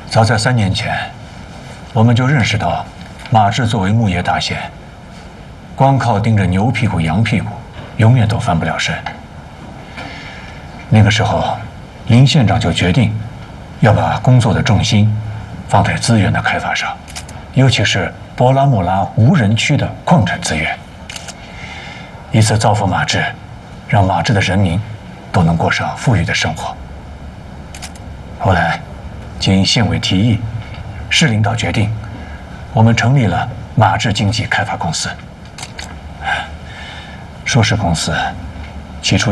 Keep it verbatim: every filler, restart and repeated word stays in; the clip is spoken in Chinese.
早在三年前，我们就认识到，马志作为牧业大县，光靠盯着牛屁股、羊屁股，永远都翻不了身。那个时候，林县长就决定要把工作的重心放在资源的开发上，尤其是博拉木拉无人区的矿产资源，以此造福马志，让马志的人民都能过上富裕的生活。后来，经县委提议，市领导决定，我们成立了马志经济开发公司。说是公司，起初